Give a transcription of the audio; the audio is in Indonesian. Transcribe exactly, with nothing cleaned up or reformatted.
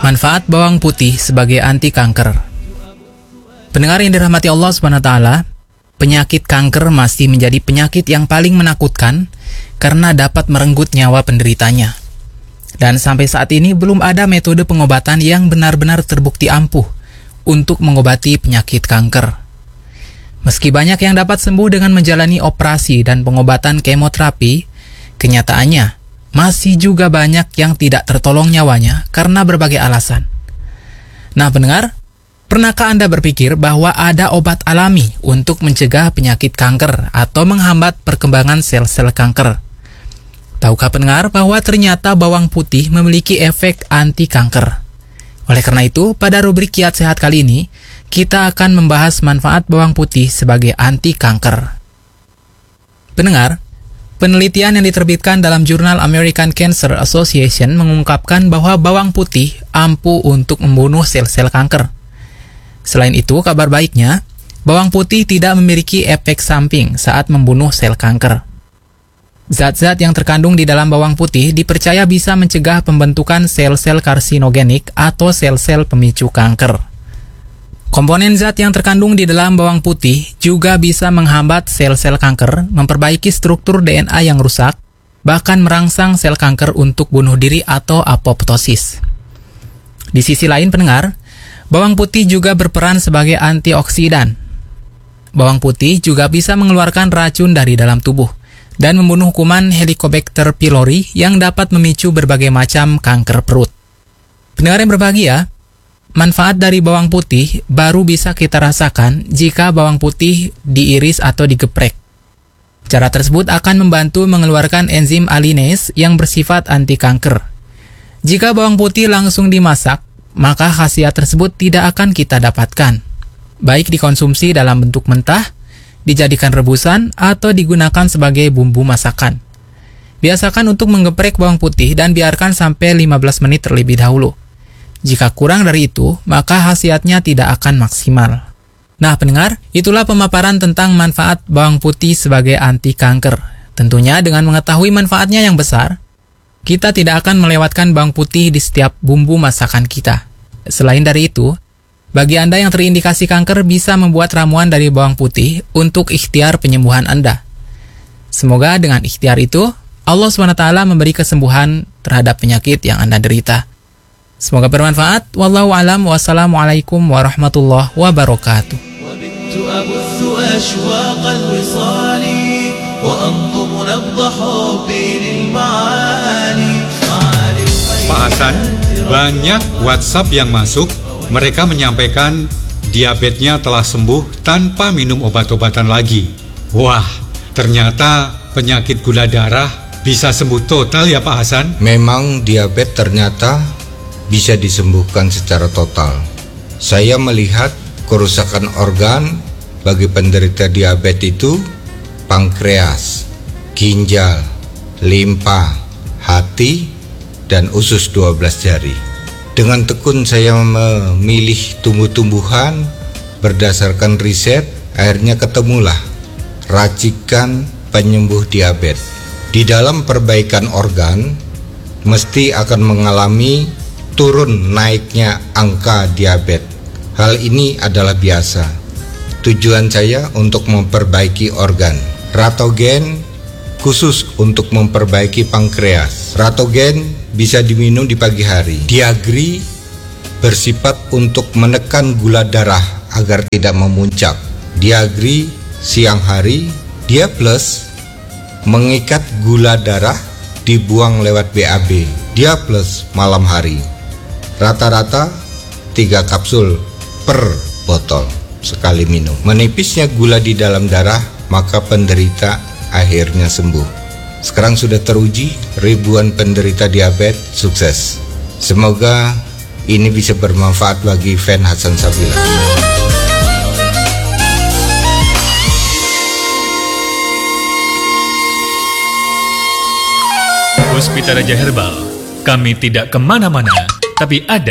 Manfaat bawang putih sebagai anti kanker. Pendengar yang dirahmati Allah subhanahu wa taala, penyakit kanker masih menjadi penyakit yang paling menakutkan karena dapat merenggut nyawa penderitanya. Dan sampai saat ini belum ada metode pengobatan yang benar-benar terbukti ampuh untuk mengobati penyakit kanker. Meski banyak yang dapat sembuh dengan menjalani operasi dan pengobatan kemoterapi, kenyataannya masih juga banyak yang tidak tertolong nyawanya karena berbagai alasan. Nah pendengar, pernahkah Anda berpikir bahwa ada obat alami untuk mencegah penyakit kanker atau menghambat perkembangan sel-sel kanker? Tahukah pendengar bahwa ternyata bawang putih memiliki efek anti kanker? Oleh karena itu, pada rubrik Kiat Sehat kali ini, kita akan membahas manfaat bawang putih sebagai anti kanker. Pendengar, penelitian yang diterbitkan dalam jurnal American Cancer Association mengungkapkan bahwa bawang putih ampuh untuk membunuh sel-sel kanker. Selain itu, kabar baiknya, bawang putih tidak memiliki efek samping saat membunuh sel kanker. Zat-zat yang terkandung di dalam bawang putih dipercaya bisa mencegah pembentukan sel-sel karsinogenik atau sel-sel pemicu kanker. Komponen zat yang terkandung di dalam bawang putih juga bisa menghambat sel-sel kanker, memperbaiki struktur D N A yang rusak, bahkan merangsang sel kanker untuk bunuh diri atau apoptosis. Di sisi lain pendengar, bawang putih juga berperan sebagai antioksidan. Bawang putih juga bisa mengeluarkan racun dari dalam tubuh dan membunuh kuman Helicobacter pylori yang dapat memicu berbagai macam kanker perut. Pendengar yang berbahagia, manfaat dari bawang putih baru bisa kita rasakan jika bawang putih diiris atau digeprek. Cara tersebut akan membantu mengeluarkan enzim alinase yang bersifat anti kanker. Jika bawang putih langsung dimasak, maka khasiat tersebut tidak akan kita dapatkan, baik dikonsumsi dalam bentuk mentah, dijadikan rebusan, atau digunakan sebagai bumbu masakan. Biasakan untuk menggeprek bawang putih dan biarkan sampai lima belas menit terlebih dahulu. Jika kurang dari itu, maka khasiatnya tidak akan maksimal. Nah pendengar, itulah pemaparan tentang manfaat bawang putih sebagai anti kanker. Tentunya dengan mengetahui manfaatnya yang besar, kita tidak akan melewatkan bawang putih di setiap bumbu masakan kita. Selain dari itu, bagi Anda yang terindikasi kanker bisa membuat ramuan dari bawang putih untuk ikhtiar penyembuhan Anda. Semoga dengan ikhtiar itu, Allah subhanahu wa taala memberi kesembuhan terhadap penyakit yang Anda derita. Semoga bermanfaat. Wallahu a'lam. Wassalamualaikum warahmatullahi wabarakatuh. Pak Hasan, banyak WhatsApp yang masuk. Mereka menyampaikan diabetesnya telah sembuh tanpa minum obat-obatan lagi. Wah, ternyata penyakit gula darah bisa sembuh total ya Pak Hasan? Memang diabetes ternyata bisa disembuhkan secara total. Saya melihat kerusakan organ bagi penderita diabetes itu pankreas, ginjal, limpa, hati, dan usus dua belas jari. Dengan tekun saya memilih tumbuh-tumbuhan berdasarkan riset, akhirnya ketemulah racikan penyembuh diabetes. Di dalam perbaikan organ, mesti akan mengalami turun naiknya angka diabetes. Hal ini adalah biasa. Tujuan saya untuk memperbaiki organ. Ratogen khusus untuk memperbaiki pankreas. Ratogen bisa diminum di pagi hari. Diagri bersifat untuk menekan gula darah agar tidak memuncak. Diagri siang hari. Dia plus mengikat gula darah dibuang lewat B A B. Dia plus malam hari. Rata-rata tiga kapsul per botol sekali minum. Menipisnya gula di dalam darah, maka penderita akhirnya sembuh. Sekarang sudah teruji, ribuan penderita diabetes sukses. Semoga ini bisa bermanfaat bagi fan Hasan Sabila. Puspita Raja Herbal, kami tidak kemana-mana, tapi ada